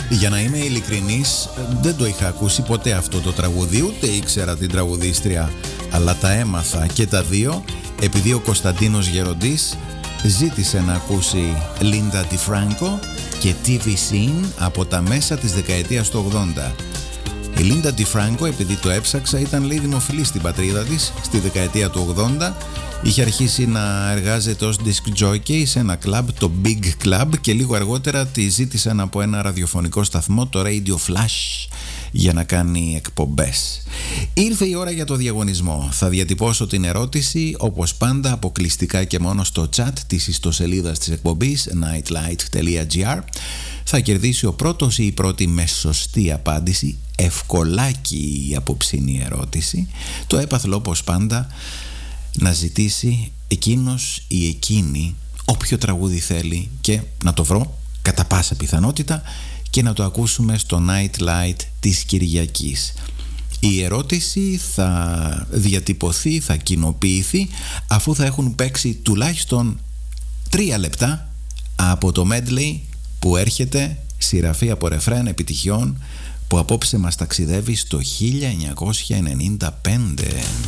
Για να είμαι ειλικρινής, δεν το είχα ακούσει ποτέ αυτό το τραγούδι, ούτε ήξερα την τραγουδίστρια, αλλά τα έμαθα και τα δύο επειδή ο Κωνσταντίνος Γεροντής ζήτησε να ακούσει Linda DiFranco και TV Scene από τα μέσα της δεκαετίας του 80. Η Linda DiFranco, επειδή το έψαξα, ήταν λέει δημοφιλή στην πατρίδα της στη δεκαετία του 80. Είχε αρχίσει να εργάζεται ως disc jockey σε ένα κλαμπ, το Big Club, και λίγο αργότερα τη ζήτησαν από ένα ραδιοφωνικό σταθμό, το Radio Flash, για να κάνει εκπομπές. Ήρθε η ώρα για το διαγωνισμό. Θα διατυπώσω την ερώτηση, όπως πάντα, αποκλειστικά και μόνο στο chat της ιστοσελίδας της εκπομπής nightlight.gr. Θα κερδίσει ο πρώτος ή η πρώτη με σωστή απάντηση. Ευκολάκι η απόψινή ερώτηση. Το έπαθλο, όπως πάντα, να ζητήσει εκείνος ή εκείνη όποιο τραγούδι θέλει και να το βρω κατά πάσα πιθανότητα και να το ακούσουμε στο Nightlight της Κυριακής. Η ερώτηση θα διατυπωθεί, θα κοινοποιηθεί αφού θα έχουν παίξει τουλάχιστον 3 λεπτά από το medley που έρχεται, σειραφή από ρεφρέν επιτυχιών, που απόψε μας ταξιδεύει στο 1995.